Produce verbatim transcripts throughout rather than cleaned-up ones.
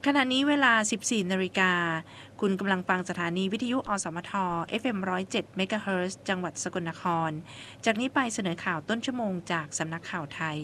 ขณะนี้เวลา สิบสี่ นาฬิกาคุณกำลังฟังสถานีวิทยุอสมท เอฟ เอ็ม หนึ่งร้อยเจ็ด เมกะเฮิรตซ์ จังหวัดสกลนครจากนี้ไปเสนอข่าวต้นชั่วโมงจากสำนักข่าวไทย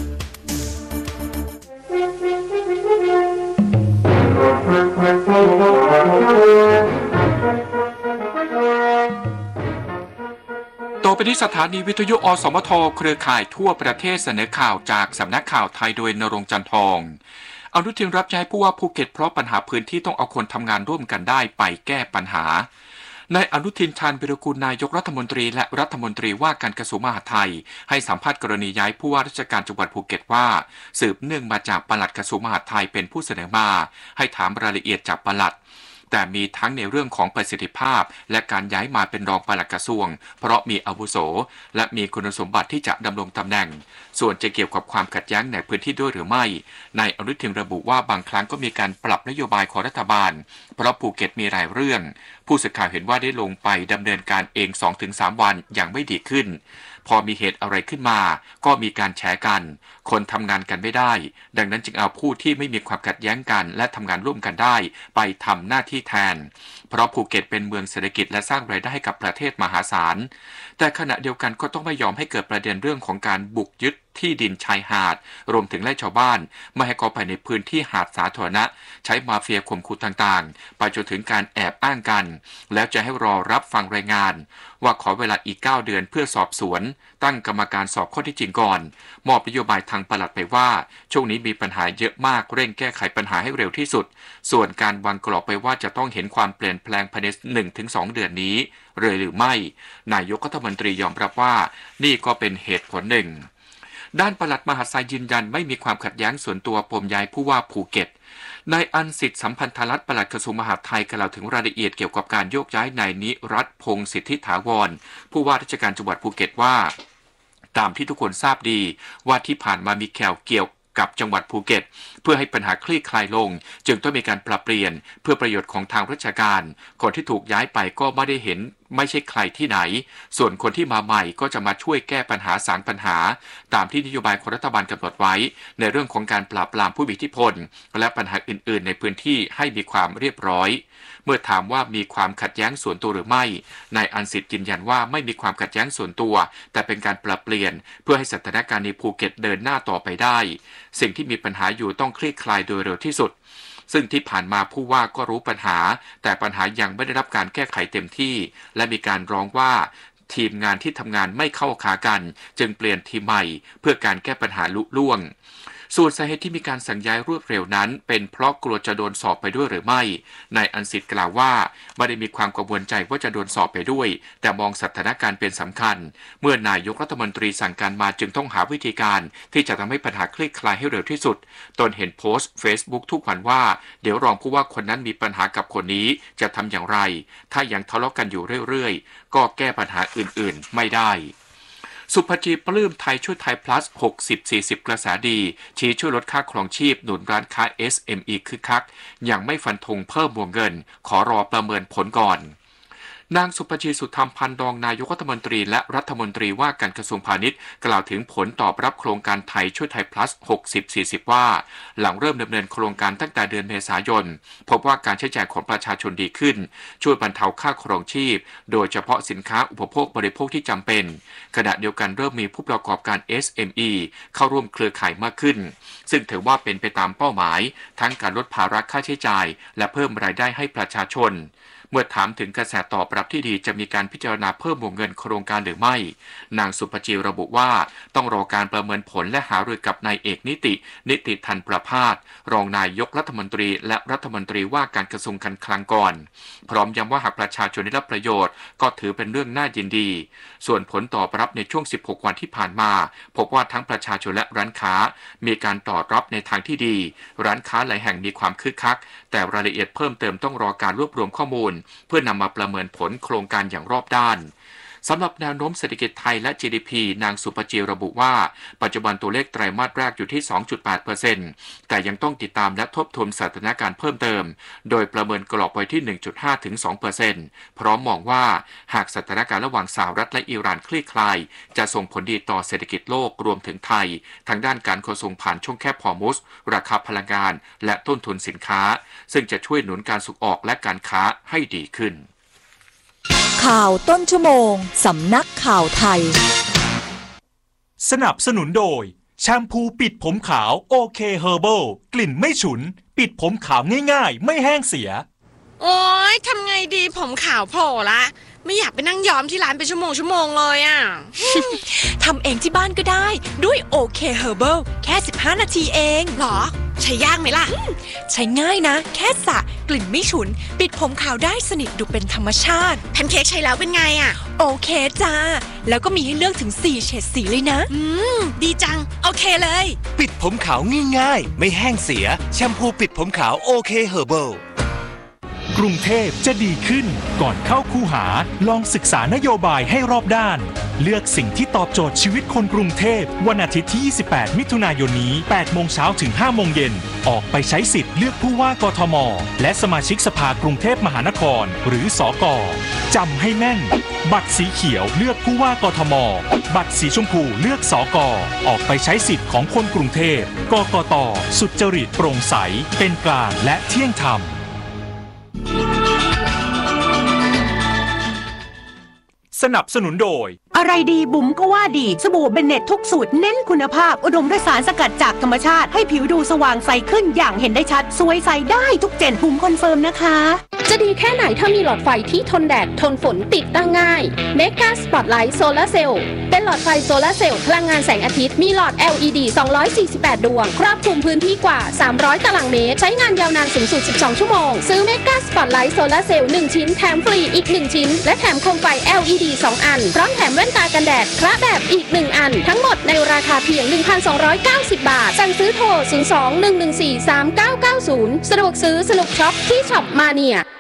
ต่อไปนี้สถานีวิทยุอสมทเครือข่ายทั่วประเทศเสนอข่าวจากสำนักข่าวไทยโดยณรงค์จันทองอนุทินรับย้ายผู้ว่าภูเก็ตเพราะปัญหาพื้นที่ต้องเอาคนทำงานร่วมกันได้ไปแก้ปัญหานายอนุทินชาญวิรากูลนายกรัฐมนตรีและรัฐมนตรีว่าการกระทรวงมหาดไทยให้สัมภาษณ์กรณีย้ายผู้ว่าราชการจังหวัดภูเก็ตว่าสืบเนื่องมาจากปลัดกระทรวงมหาดไทยเป็นผู้เสนอมาให้ถามรายละเอียดจากปลัดแต่มีทั้งในเรื่องของประสิทธิภาพและการย้ายมาเป็นรองปลัดกระทรวงเพราะมีอาวุโสและมีคุณสมบัติที่จะดำรงตำแหน่งส่วนจะเกี่ยวกับความขัดแย้งในพื้นที่ด้วยหรือไม่นายอนุทินระบุว่าบางครั้งก็มีการปรับนโยบายของรัฐบาลเพราะภูเก็ตมีหลายเรื่องผู้สื่อข่าวเห็นว่าได้ลงไปดำเนินการเอง สองถึงสาม วันอย่างไม่ดีขึ้นพอมีเหตุอะไรขึ้นมาก็มีการแฉกันคนทำงานกันไม่ได้ดังนั้นจึงเอาผู้ที่ไม่มีความขัดแย้งกันและทำงานร่วมกันได้ไปทำหน้าที่แทนเพราะภูเก็ตเป็นเมืองเศรษฐกิจและสร้างรายได้ให้กับประเทศมหาศาลแต่ขณะเดียวกันก็ต้องไม่ยอมให้เกิดประเด็นเรื่องของการบุกยึดที่ดินชายหาดรวมถึงไล่ชาวบ้านไม่ให้เข้าไปในพื้นที่หาดสาธารณะใช้มาเฟียข่มขู่ต่างๆไปจนถึงการแอบอ้างกันแล้วจะให้รอรับฟังรายงานว่าขอเวลาอีกเก้าเดือนเพื่อสอบสวนตั้งกรรมการสอบข้อที่จริงก่อนมอบนโยบายทางปลัดไปว่าช่วงนี้มีปัญหาเยอะมากเร่งแก้ไขปัญหาให้เร็วที่สุดส่วนการวางกรอบไปว่าจะต้องเห็นความเปลี่ยนแปลงภายใน หนึ่งถึงสอง เดือนนี้เลยหรือไม่นายกรัฐมนตรียอมรับว่านี่ก็เป็นเหตุผลหนึ่งด้านปลัดมหาดไทยยืนยันไม่มีความขัดแย้งส่วนตัวปมย้ายผู้ว่าภูเก็ตนายอันสิทธิสัมพันธรัตน์ปลัดกระทรวงมหาดไทยกล่าวถึงรายละเอียดเกี่ยวกับการโยกย้ายนายนิรัตน์พงษ์สิทธิถาวรผู้ว่าราชการจังหวัดภูเก็ตว่าตามที่ทุกคนทราบดีว่าที่ผ่านมามีข่าวเกี่ยวกับจังหวัดภูเก็ตเพื่อให้ปัญหาคลี่คลายลงจึงต้องมีการปรับเปลี่ยนเพื่อประโยชน์ของทางราชการคนที่ถูกย้ายไปก็ไม่ได้เห็นไม่ใช่ใครที่ไหนส่วนคนที่มาใหม่ก็จะมาช่วยแก้ปัญหาสางปัญหาตามที่นโยบายของรัฐบาลกำหนดไว้ในเรื่องของการปราบปรามผู้มีอิทธิพลและปัญหาอื่นๆในพื้นที่ให้มีความเรียบร้อยเมื่อถามว่ามีความขัดแย้งส่วนตัวหรือไม่นายอันสิทธิ์ยืนยันว่าไม่มีความขัดแย้งส่วนตัวแต่เป็นการปรับเปลี่ยนเพื่อให้สถานการณ์ในภูเก็ตเดินหน้าต่อไปได้สิ่งที่มีปัญหาอยู่ต้องคลี่คลายโดยเร็วที่สุดซึ่งที่ผ่านมาผู้ว่าก็รู้ปัญหาแต่ปัญหายังไม่ได้รับการแก้ไขเต็มที่และมีการร้องว่าทีมงานที่ทำงานไม่เข้าขากันจึงเปลี่ยนทีมใหม่เพื่อการแก้ปัญหาลุล่วงส่วนสาเหตุที่มีการสั่งย้ายรวดเร็วนั้นเป็นเพราะกลัวจะโดนสอบไปด้วยหรือไม่นายอันสิทธิ์กล่าวว่าไม่ได้มีความกังวลใจว่าจะโดนสอบไปด้วยแต่มองสถานการณ์เป็นสำคัญเมื่อนายกรัฐมนตรีสั่งการมาจึงต้องหาวิธีการที่จะทำให้ปัญหาคลี่คลายให้เร็วที่สุดตนเห็นโพสต์ Facebook ทุกวันว่าเดี๋ยวรองผู้ว่าคนนั้นมีปัญหากับคนนี้จะทำอย่างไรถ้ายังทะเลาะกันอยู่เรื่อยๆก็แก้ปัญหาอื่นๆไม่ได้สุภจีปลื้มไทยช่วยไทย plus หกสิบ สี่สิบ กระแสดีชี้ช่วยลดค่าครองชีพหนุนร้านค้า เอส เอ็ม อี คึกคักยังไม่ฟันธงเพิ่มวงเงินขอรอประเมินผลก่อนนางสุภจีสุธรรมพันธ์รองนายกรัฐมนตรีและรัฐมนตรีว่าการกระทรวงพาณิชย์กล่าวถึงผลตอบรับโครงการไทยช่วยไทย plus หกสิบ สี่สิบ ว่าหลังเริ่มดำเนินโครงการตั้งแต่เดือนเมษายนพบว่าการใช้จ่ายของประชาชนดีขึ้นช่วยบรรเทาค่าครองชีพโดยเฉพาะสินค้าอุปโภคบริโภคที่จำเป็นขณะเดียวกันเริ่มมีผู้ประกอบการ เอส เอ็ม อี เข้าร่วมเครือข่ายมากขึ้นซึ่งถือว่าเป็นไปตามเป้าหมายทั้งการลดภาระค่าใช้จ่ายและเพิ่มรายได้ให้ประชาชนเมื่อถามถึงกระแสตอบรับที่ดีจะมีการพิจารณาเพิ่มวงเงินโครงการหรือไม่นางสุภจีระบุว่าต้องรอการประเมินผลและหารือกับนายเอกนิตินิติทันประภาสรองนายกรัฐมนตรีและรัฐมนตรีว่าการกระทรวงการคลังก่อนพร้อมย้ำว่าหากประชาชนได้รับประโยชน์ก็ถือเป็นเรื่องน่ายินดีส่วนผลตอบรับในช่วงสิบหกวันที่ผ่านมาพบว่าทั้งประชาชนและร้านค้ามีการตอบรับในทางที่ดีร้านค้าหลายแห่งมีความคึกคักแต่รายละเอียดเพิ่มเติมต้องรอการรวบรวมข้อมูลเพื่อนำมาประเมินผลโครงการอย่างรอบด้านสำหรับแนวโน้มเศรษฐกิจไทยและ จี ดี พี นางสุภจีระบุว่าปัจจุบันตัวเลขไตรมาสแรกอยู่ที่ สองจุดแปดเปอร์เซ็นต์ แต่ยังต้องติดตามและทบทวนสถานการณ์เพิ่มเติมโดยประเมินกรอบไว้ที่ หนึ่งจุดห้า ถึง สองเปอร์เซ็นต์ พร้อมมองว่าหากสถานการณ์ระหว่างสหรัฐและอิหร่านคลี่คลายจะส่งผลดีต่อเศรษฐกิจโลกรวมถึงไทยทั้งด้านการขนส่งผ่านช่องแคบฮอร์มุซราคาพลังงานและต้นทุนสินค้าซึ่งจะช่วยหนุนการส่งออกและการค้าให้ดีขึ้นข่าวต้นชั่วโมงสำนักข่าวไทยสนับสนุนโดยแชมพูปิดผมขาวโอเคเฮอร์เบิลกลิ่นไม่ฉุนปิดผมขาวง่ายๆไม่แห้งเสียโอ๊ยทำไงดีผมขาวโผล่ละไม่อยากไปนั่งย้อมที่ร้านเป็นชั่วโมงชั่วโมงเลยอ่ะทำเองที่บ้านก็ได้ด้วยโอเคเฮอร์เบิลแค่สิบห้านาทีเองหรอใช้ยากไหมล่ะใช้ง่ายนะแค่สระกลิ่นไม่ฉุนปิดผมขาวได้สนิทดูเป็นธรรมชาติแพนเค้กใช้แล้วเป็นไงอ่ะโอเคจ้าแล้วก็มีให้เลือกถึงสี่เฉดสีเลยนะอืมดีจังโอเคเลยปิดผมขาวง่ายๆไม่แห้งเสียแชมพูปิดผมขาวโอเคเฮอร์เบิลกรุงเทพจะดีขึ้นก่อนเข้าคูหาลองศึกษานโยบายให้รอบด้านเลือกสิ่งที่ตอบโจทย์ชีวิตคนกรุงเทพวันอาทิตย์ที่ยี่สิบแปดมิถุนายนนี้แปดโมงเช้าถึงห้าโมงเย็นออกไปใช้สิทธิ์เลือกผู้ว่ากทมและสมาชิกสภากรุงเทพมหานครหรือสก.จำให้แม่นบัตรสีเขียวเลือกผู้ว่ากทมบัตรสีชมพูเลือกสก.ออกไปใช้สิทธิ์ของคนกรุงเทพกกต.สุจริตโปร่งใสเป็นกลางและเที่ยงธรรมสนับสนุนโดยอะไรดีบุ๋มก็ว่าดีสบู่เบนเน็ตทุกสูตรเน้นคุณภาพอุดมด้วยสารสกัดจากธรรมชาติให้ผิวดูสว่างใสขึ้นอย่างเห็นได้ชัดสวยใสได้ทุกเจนบุ๋มคอนเฟิร์มนะคะจะดีแค่ไหนถ้ามีหลอดไฟที่ทนแดดทนฝนติดตั้งง่าย Mega Spotlight Solar Cell เป็นหลอดไฟโซลาร์เซลล์พลังงานแสงอาทิตย์มีหลอด แอล อี ดี สองร้อยสี่สิบแปดดวงครอบคลุมพื้นที่กว่าสามร้อยตารางเมตรใช้งานยาวนานสูงสุดสิบสองชั่วโมงซื้อ Mega Spotlight Solar Cell หนึ่งชิ้นแถมฟรีอีกหนึ่งชิ้นและแถมโคมไฟ แอล อี ดี สองอันพร้อมแถมแว่นตากันแดดพระแบบอีกหนึ่งอันทั้งหมดในราคาเพียง หนึ่งพันสองร้อยเก้าสิบ บาทสั่งซื้อโทรศูนย์ สอง หนึ่ง หนึ่ง สี่ สาม เก้า เก้า ศูนย์สะดวกซื้อสนุกช็อปที่ช็อปมาเนีย